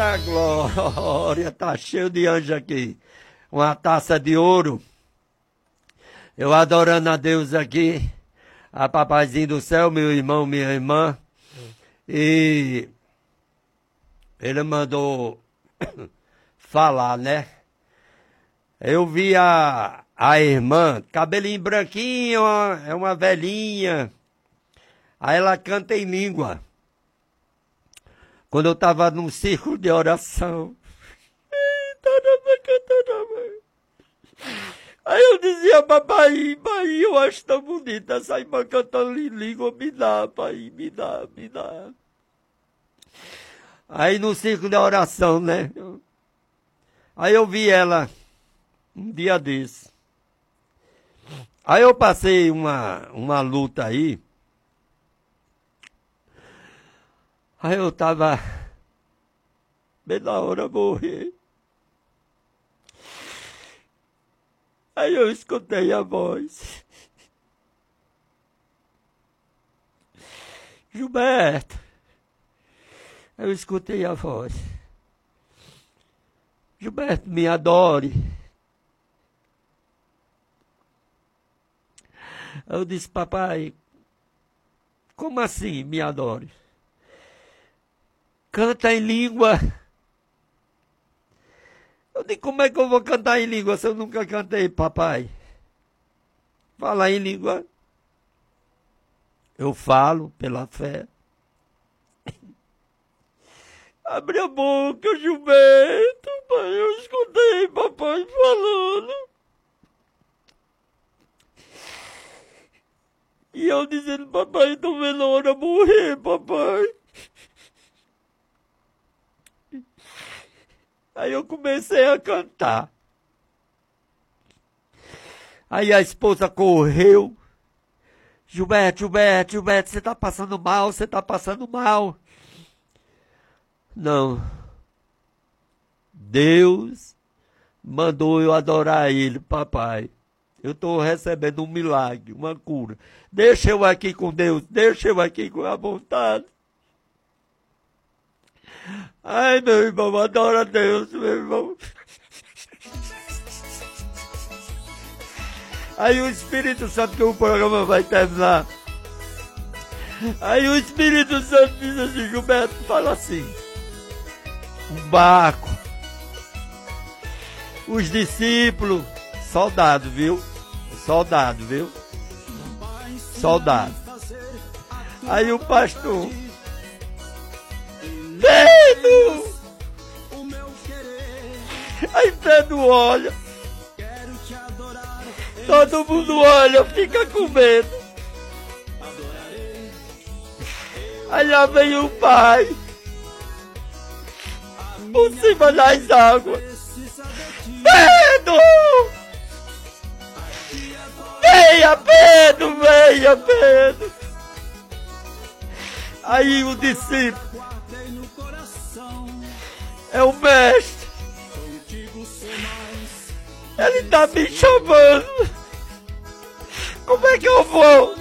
Eita glória, tá cheio de anjo aqui. Uma taça de ouro. Eu adorando a Deus aqui. A papaizinho do céu, meu irmão, minha irmã. E ele mandou falar, né? Eu vi a irmã, cabelinho branquinho, é uma velhinha. Aí ela canta em língua. Quando eu estava num círculo de oração. Aí eu dizia, papai, eu acho tão bonita essa irmã cantando em língua, me dá, pai, me dá, me dá. Aí no círculo de oração, né? Aí eu vi ela um dia desse. Aí eu passei uma luta aí. Aí eu tava bem na hora de morrer. Aí eu escutei a voz. Gilberto. Eu escutei a voz. Gilberto, me adore. Eu disse, papai, como assim me adore? Canta em língua. Eu digo, como é que eu vou cantar em língua se eu nunca cantei, papai? Falar em língua. Eu falo pela fé. Abre a boca, Gilberto, pai. Eu escutei papai falando. E eu dizendo, papai, tô vendo a hora morrer, papai. Aí eu comecei a cantar. Aí a esposa correu. Gilberto, você tá passando mal, você tá passando mal. Não. Deus mandou eu adorar ele, papai. Eu estou recebendo um milagre, uma cura. Deixa eu aqui com Deus, deixa eu aqui com a vontade. Ai, meu irmão, adora Deus, meu irmão. Aí o Espírito Santo, que o programa vai terminar. Aí o Espírito Santo diz assim, Gilberto, fala assim. Um barco. Os discípulos, soldado, viu? Soldado, viu? Soldado. Aí o pastor. Pedro! Aí Pedro olha. Todo mundo olha, fica com medo. Aí lá vem o pai. Por cima das águas. Pedro! Venha, Pedro, venha, Pedro. Aí o discípulo. É o mestre. Ele está me chamando. Como é que eu vou?